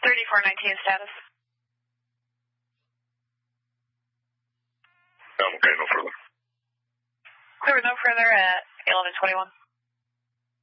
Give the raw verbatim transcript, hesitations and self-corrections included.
thirty-four nineteen status. Um, okay, no further. Clear with no further at eleven twenty-one.